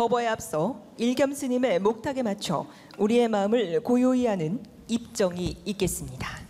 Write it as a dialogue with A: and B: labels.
A: 법어에 앞서 일겸 스님의 목탁에 맞춰 우리의 마음을 고요히 하는 입정이 있겠습니다.